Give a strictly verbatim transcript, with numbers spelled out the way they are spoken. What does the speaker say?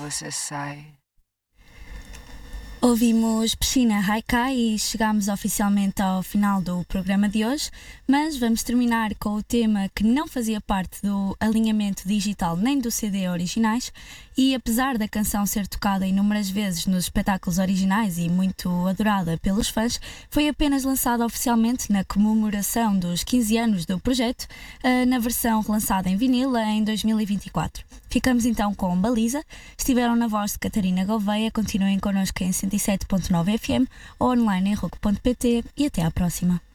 você sai. Ouvimos Piscina Haikai e chegámos oficialmente ao final do programa de hoje, mas vamos terminar com o tema que não fazia parte do alinhamento digital nem do C D originais e, apesar da canção ser tocada inúmeras vezes nos espetáculos originais e muito adorada pelos fãs, foi apenas lançada oficialmente na comemoração dos quinze anos do projeto, na versão relançada em vinil em dois mil e vinte e quatro. Ficamos então com Baliza. Estiveram na voz de Catarina Gouveia. Continuem connosco em cento e sete ponto nove F M ou online em rock ponto pt e até à próxima.